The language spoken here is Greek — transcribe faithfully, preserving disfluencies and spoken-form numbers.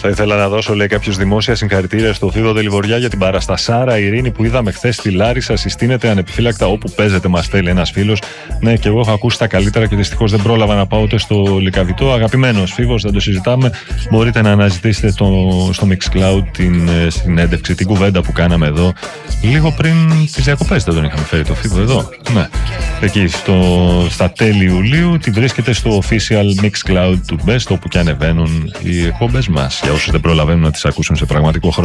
Θα ήθελα να δώσω, λέει κάποιος, δημόσια συγχαρητήρια στο Φίβο Δελιβοριά για την παραστασάρα Ειρήνη που είδαμε χθες στη Λάρισα. Συστήνεται ανεπιφύλακτα όπου παίζετε, μας στέλνει ένας φίλος. Ναι, και εγώ έχω ακούσει τα καλύτερα και δυστυχώς δεν πρόλαβα να πάω ούτε στο Λυκαβητό. Αγαπημένος Φίβος, δεν το συζητάμε. Μπορείτε να αναζητήσετε το, στο Mixcloud την συνέντευξη, την κουβέντα που κάναμε εδώ λίγο πριν τις διακοπές. Δεν τον είχαμε φέρει το Φίβο εδώ. Ναι. Εκεί στο, στα τέλη Ιουλίου. Τη βρίσκεται στο official Mixcloud του Best, όπου και ανεβαίνουν οι εκπομπές μας. Για όσους δεν προλαβαίνουν να τις ακούσουν σε πραγματικό χρόνο.